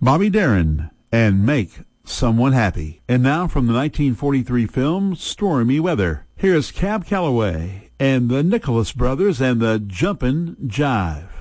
Bobby Darin and Make Someone Happy. And now from the 1943 film Stormy Weather, here's Cab Calloway and the Nicholas Brothers and the Jumpin' Jive.